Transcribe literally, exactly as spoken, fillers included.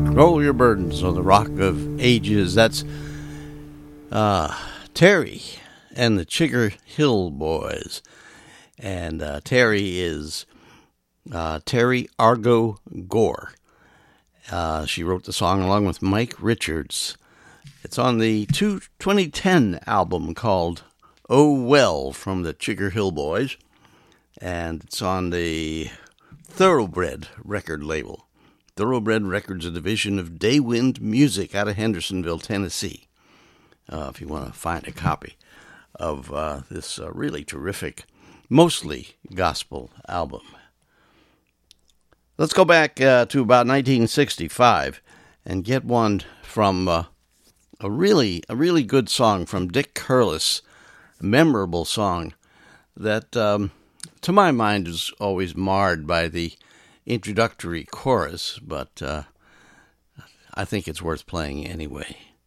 Roll Your Burdens on the Rock of Ages. That's uh, Terry and the Chigger Hill Boys. And uh, Terry is uh, Terry Argo Gore. Uh, she wrote the song along with Mike Richards. It's on the two, twenty ten album called Oh Well from the Chigger Hill Boys. And it's on the Thoroughbred record label. Thoroughbred Records, a division of Daywind Music out of Hendersonville, Tennessee. Uh, if you want to find a copy of uh, this uh, really terrific, mostly gospel album. Let's go back uh, to about nineteen sixty-five and get one from uh, a really, a really good song from Dick Curless, a memorable song that, um, to my mind, is always marred by the introductory chorus, but uh, I think it's worth playing anyway.